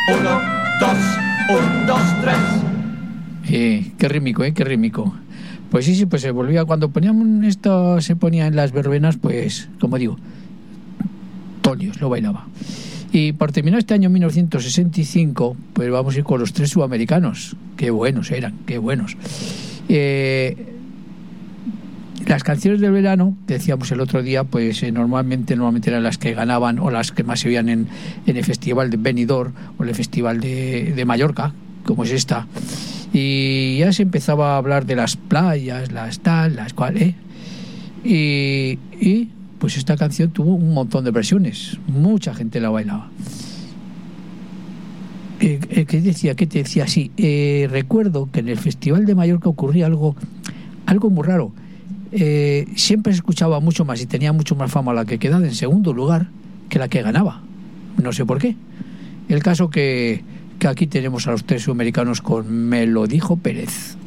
Uno, dos, un, dos, tres. Qué rímico, qué rímico. Pues sí, pues se volvía, cuando poníamos esto, se ponía en las verbenas, pues, como digo, Tolios lo bailaba. Y por terminar este año 1965, pues vamos a ir con los tres sudamericanos. Qué buenos eran, qué buenos. Las canciones del verano, decíamos el otro día, pues normalmente eran las que ganaban o las que más se oían en el festival de Benidorm o el festival de Mallorca, como es esta. Y ya se empezaba a hablar de las playas, las tal, las cual, y pues esta canción tuvo un montón de versiones, mucha gente la bailaba. ¿Qué te decía? Sí, recuerdo que en el festival de Mallorca ocurría algo muy raro. Siempre se escuchaba mucho más y tenía mucho más fama la que quedaba en segundo lugar que la que ganaba. No sé por qué. El caso que aquí tenemos a los tres sudamericanos con Me lo dijo Pérez.